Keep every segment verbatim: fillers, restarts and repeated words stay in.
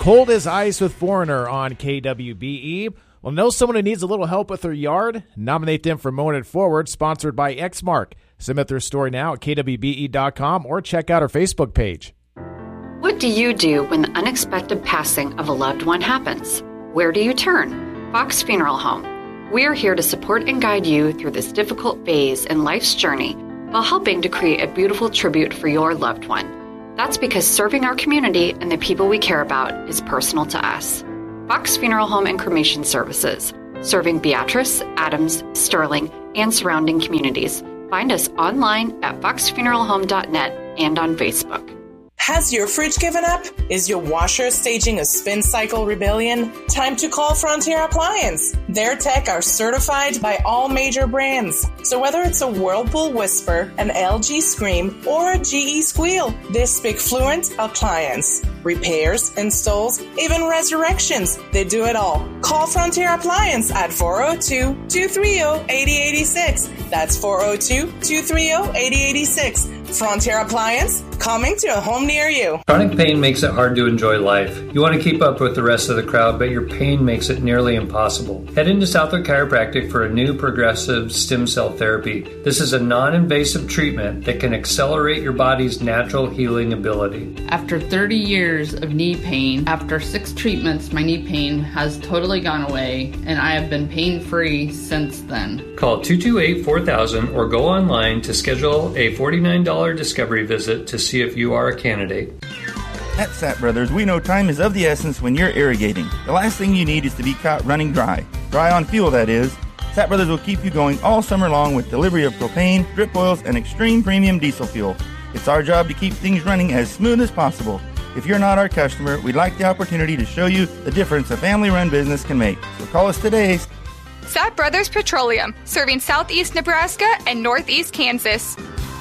Cold as Ice with Foreigner on K W B E. Well, know someone who needs a little help with their yard? Nominate them for Mowing It Forward, sponsored by Exmark. Submit their story now at K W B E dot com or check out our Facebook page. What do you do when the unexpected passing of a loved one happens? Where do you turn? Fox Funeral Home. We are here to support and guide you through this difficult phase in life's journey while helping to create a beautiful tribute for your loved one. That's because serving our community and the people we care about is personal to us. Fox Funeral Home and Cremation Services, serving Beatrice, Adams, Sterling, and surrounding communities. Find us online at fox funeral home dot net and on Facebook. Has your fridge given up? Is your washer staging a spin cycle rebellion? Time to call Frontier Appliance. Their tech are certified by all major brands. So whether it's a Whirlpool Whisper, an L G Scream, or a G E Squeal, they speak fluent appliance. Repairs, installs, even resurrections. They do it all. Call Frontier Appliance at four oh two, two three oh, eight oh eight six. That's four oh two, two three oh, eight oh eight six. Frontier Appliance, coming to a home near you. Chronic pain makes it hard to enjoy life. You want to keep up with the rest of the crowd, but your pain makes it nearly impossible. Head into Southwick Chiropractic for a new progressive stem cell therapy. This is a non-invasive treatment that can accelerate your body's natural healing ability. After thirty years of knee pain, after six treatments, my knee pain has totally gone away, and I have been pain-free since then. Call two two eight, four thousand or go online to schedule a forty-nine dollars discovery visit to see if you are a candidate. At Sapp Brothers, we know time is of the essence when you're irrigating. The last thing you need is to be caught running dry. Dry on fuel, that is. Sapp Brothers will keep you going all summer long with delivery of propane, drip oils, and extreme premium diesel fuel. It's our job to keep things running as smooth as possible. If you're not our customer, we'd like the opportunity to show you the difference a family-run business can make. So call us today. Sapp Brothers Petroleum, serving southeast Nebraska and northeast Kansas.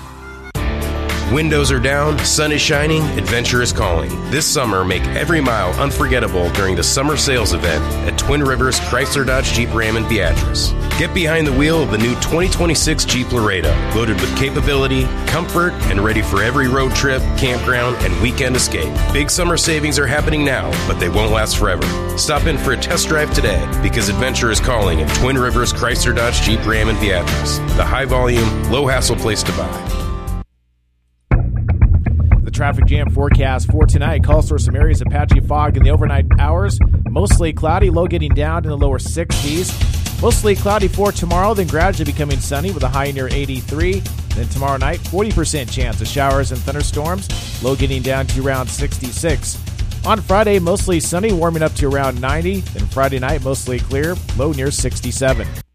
Windows are down, sun is shining, adventure is calling. This summer, make every mile unforgettable during the summer sales event at Twin Rivers Chrysler Dodge Jeep Ram in Beatrice. Get behind the wheel of the new twenty twenty-six Jeep Laredo, loaded with capability, comfort, and ready for every road trip, campground, and weekend escape. Big summer savings are happening now, but they won't last forever. Stop in for a test drive today, because adventure is calling at Twin Rivers Chrysler Dodge Jeep Ram in Beatrice, the high-volume, low-hassle place to buy. Traffic jam forecast for tonight calls for some areas of patchy fog in the overnight hours. Mostly cloudy, low getting down to the lower sixties. Mostly cloudy for tomorrow, then gradually becoming sunny with a high near eighty-three. Then tomorrow night, forty percent chance of showers and thunderstorms, low getting down to around sixty-six. On Friday, mostly sunny, warming up to around ninety. Then Friday night, mostly clear, low near sixty-seven.